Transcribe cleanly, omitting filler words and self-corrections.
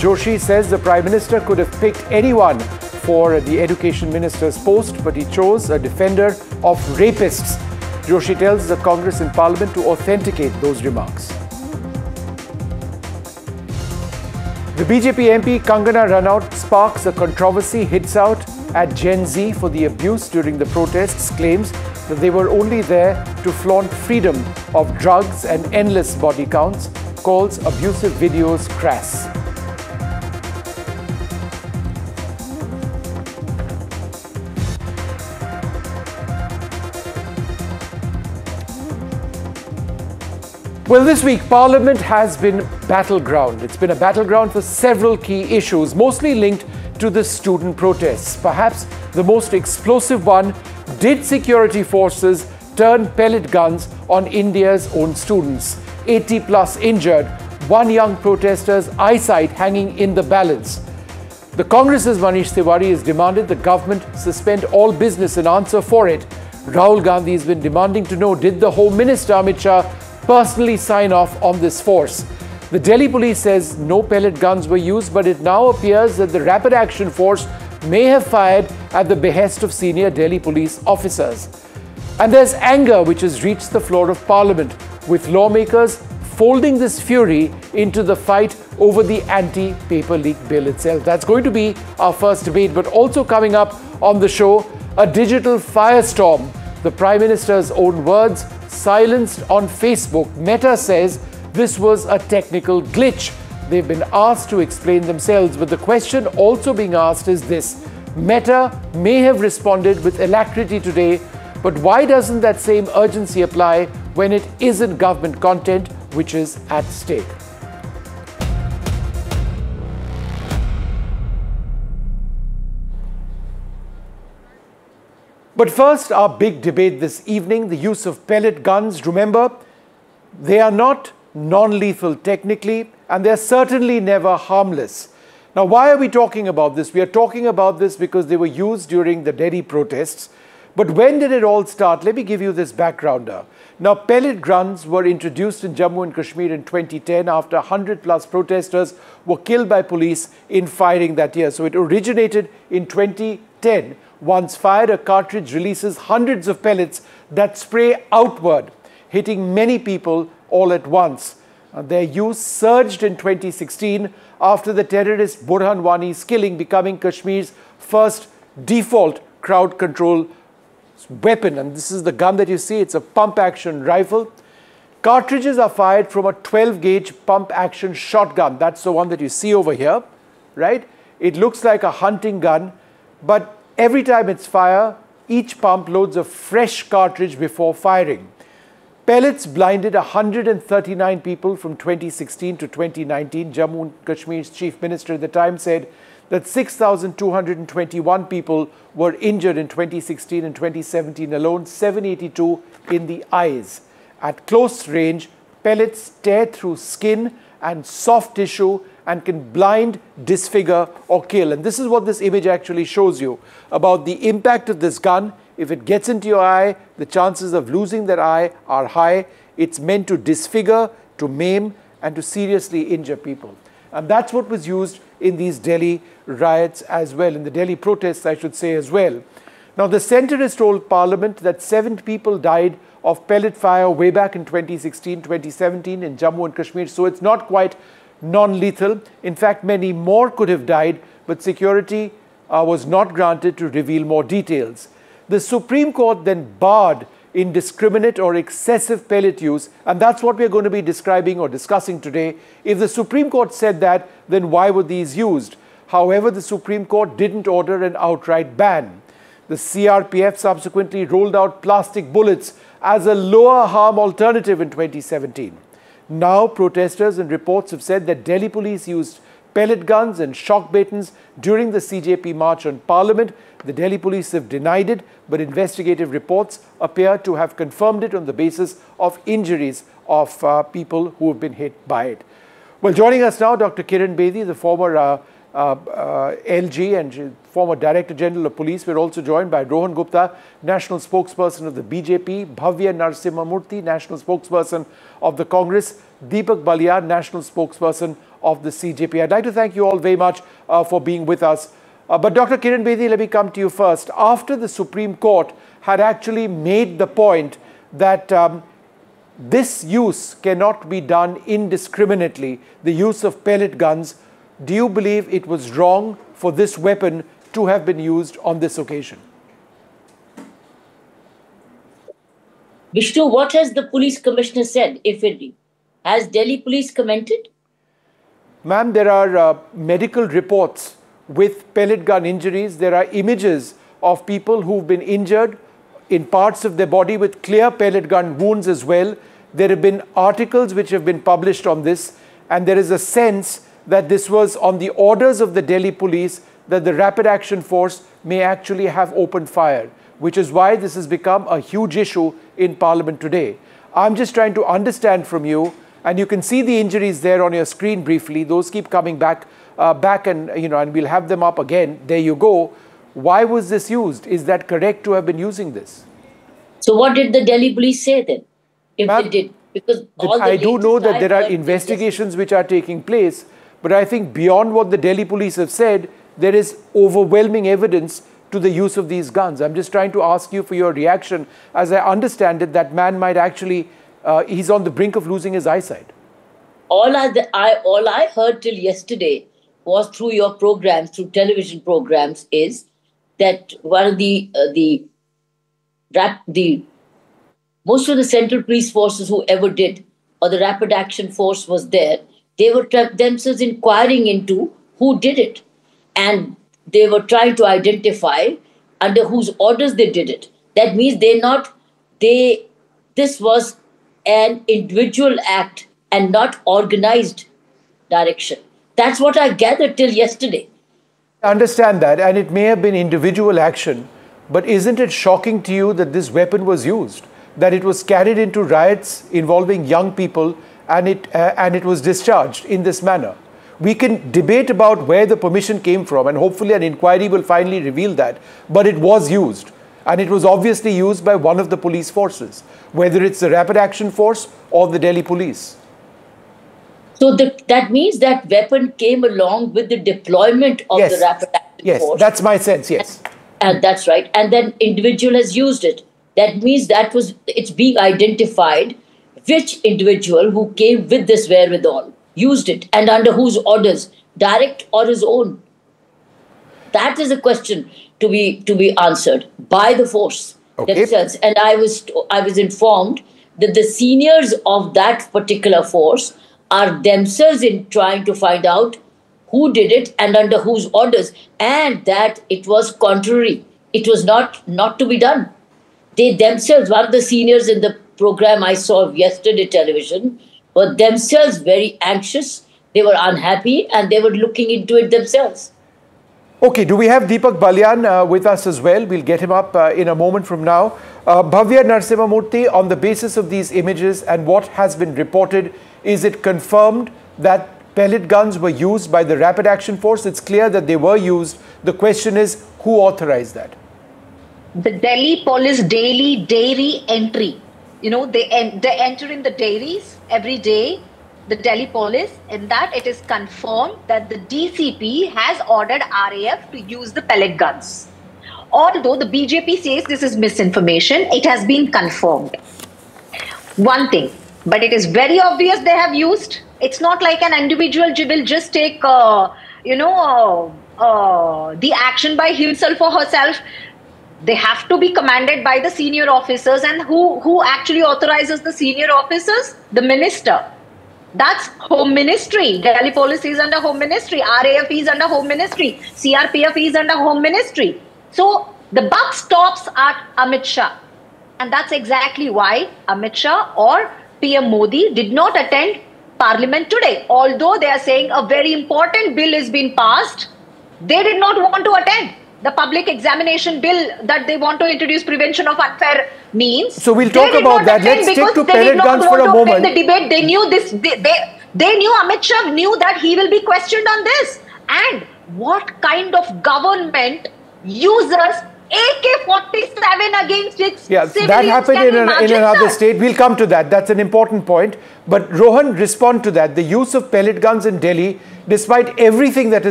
Joshi says the Prime Minister could have picked anyone for the Education Minister's post, but he chose a defender of rapists. Joshi tells the Congress in Parliament to authenticate those remarks. The BJP MP Kangana Ranaut sparks a controversy, hits out at Gen Z for the abuse during the protests, claims that they were only there to flaunt freedom of drugs and endless body counts, calls abusive videos crass. Well, this week, Parliament has been battleground. It's been a battleground for several key issues, mostly linked to the student protests. Perhaps the most explosive one: did security forces turn pellet guns on India's own students? 80 plus injured, one young protester's eyesight hanging in the balance. The Congress's Manish Tiwari has demanded the government suspend all business in answer for it. Rahul Gandhi has been demanding to know, did the Home Minister Amit Shah personally sign off on this force? The Delhi police says no pellet guns were used, but it now appears that the Rapid Action Force may have fired at the behest of senior Delhi police officers. And there's anger which has reached the floor of Parliament, with lawmakers folding this fury into the fight over the anti-paper leak bill itself. That's going to be our first debate, but also coming up on the show, a digital firestorm. The Prime Minister's own words silenced on Facebook. Meta says this was a technical glitch. They've been asked to explain themselves, but the question also being asked is this: Meta may have responded with alacrity today, but why doesn't that same urgency apply when it isn't government content which is at stake? But first, our big debate this evening, the use of pellet guns. Remember, they are not non-lethal technically, and they're certainly never harmless. Now, why are we talking about this? We are talking about this because they were used during the Delhi protests. But when did it all start? Let me give you this backgrounder. Now, pellet guns were introduced in Jammu and Kashmir in 2010 after 100 plus protesters were killed by police in firing that year. So it originated in 2010. Once fired, a cartridge releases hundreds of pellets that spray outward, hitting many people all at once. Their use surged in 2016 after the terrorist Burhan Wani's killing, becoming Kashmir's first default crowd control weapon. And this is the gun that you see. It's a pump-action rifle. Cartridges are fired from a 12-gauge pump-action shotgun. That's the one that you see over here, right? It looks like a hunting gun, but every time it's fired, each pump loads a fresh cartridge before firing. Pellets blinded 139 people from 2016 to 2019. Jammu and Kashmir's chief minister at the time said that 6,221 people were injured in 2016 and 2017 alone, 782 in the eyes. At close range, pellets tear through skin and soft tissue and can blind, disfigure or kill. And this is what this image actually shows you about the impact of this gun. If it gets into your eye, the chances of losing that eye are high. It's meant to disfigure, to maim and to seriously injure people. And that's what was used in these Delhi riots as well, in the Delhi protests, I should say, as well. Now, the centre has told Parliament that 7 people died of pellet fire way back in 2016, 2017 in Jammu and Kashmir. So it's not quite non-lethal. In fact, many more could have died, but security was not granted to reveal more details. The Supreme Court then barred indiscriminate or excessive pellet use, and that's what we're going to be describing or discussing today. If the Supreme Court said that, then why were these used? However, the Supreme Court didn't order an outright ban. The CRPF subsequently rolled out plastic bullets as a lower harm alternative in 2017. Now, protesters and reports have said that Delhi police used pellet guns and shock batons during the CJP march on Parliament. The Delhi police have denied it, but investigative reports appear to have confirmed it on the basis of injuries of people who have been hit by it. Well, joining us now, Dr. Kiran Bedi, the former LG and former Director General of Police. We're also joined by Rohan Gupta, National Spokesperson of the BJP, Bhavya Narasimhamurthy, National Spokesperson of the Congress, Deepak Balyan, National Spokesperson of the CJP. I'd like to thank you all very much for being with us. But Dr. Kiran Bedi, let me come to you first. After the Supreme Court had actually made the point that this use cannot be done indiscriminately, the use of pellet guns, do you believe it was wrong for this weapon to have been used on this occasion? Vishnu, what has the police commissioner said, if any? Has Delhi police commented? Ma'am, there are medical reports with pellet gun injuries. There are images of people who've been injured in parts of their body with clear pellet gun wounds as well. There have been articles which have been published on this, and there is a sense that this was on the orders of the Delhi police that the Rapid Action Force may actually have opened fire, which is why this has become a huge issue in Parliament today. I'm just trying to understand from you, and you can see the injuries there on your screen briefly. Those keep coming back, and we'll have them up again. There you go. Why was this used? Is that correct to have been using this? So what did the Delhi police say then, if they did? Because I do know that there are investigations which are taking place, but I think beyond what the Delhi police have said, there is overwhelming evidence to the use of these guns. I'm just trying to ask you for your reaction. As I understand it, that man might actually, he's on the brink of losing his eyesight. All I heard till yesterday was through your programs, through television programs, is that one of most of the Central Police Forces who ever did, or the Rapid Action Force was there, they were themselves inquiring into who did it. And they were trying to identify under whose orders they did it. That means this was an individual act and not organized direction. That's what I gathered till yesterday. I understand that, and it may have been individual action, but isn't it shocking to you that this weapon was used? That it was carried into riots involving young people, and it was discharged in this manner? We can debate about where the permission came from, and hopefully an inquiry will finally reveal that, but it was used, and it was obviously used by one of the police forces, whether it's the Rapid Action Force or the Delhi police. So that means that weapon came along with the deployment of the Rapid Action Force. Yes, that's my sense, yes. And that's right. And then individual has used it. That means it's being identified which individual who came with this wherewithal used it, and under whose orders, direct or his own. That is a question to be answered by the force themselves. And I was informed that the seniors of that particular force are themselves in trying to find out who did it and under whose orders, and that it was contrary. It was not to be done. They themselves, one of the seniors in the program I saw yesterday television, were themselves very anxious. They were unhappy, and they were looking into it themselves. Okay, do we have Deepak Balyan with us as well? We'll get him up in a moment from now. Bhavya Narasimhamurthy, on the basis of these images and what has been reported, is it confirmed that pellet guns were used by the Rapid Action Force? It's clear that they were used. The question is, who authorized that? The Delhi police daily dairy entry. They enter in the dairies every day, the Delhi police. In that, it is confirmed that the DCP has ordered RAF to use the pellet guns. Although the BJP says this is misinformation, it has been confirmed. One thing, but it is very obvious they have used. It's not like an individual will just take, the action by himself or herself. They have to be commanded by the senior officers. And who actually authorizes the senior officers? The minister. That's Home Ministry. Delhi Police is under Home Ministry. RAF is under Home Ministry. CRPF is under Home Ministry. So the buck stops at Amit Shah. And that's exactly why Amit Shah or PM Modi did not attend Parliament today. Although they are saying a very important bill is being passed, they did not want to attend. The public examination bill that they want to introduce, prevention of unfair means. So we'll talk about that. Let's stick to pellet guns for a moment. The debate, they knew this. They knew Amit Shah knew that he will be questioned on this. And what kind of government uses AK-47 against its Yeah, civilians? that happened Can you in imagine, another sir? state. We'll come to that. That's an important point. But Rohan, respond to that. The use of pellet guns in Delhi, despite everything that is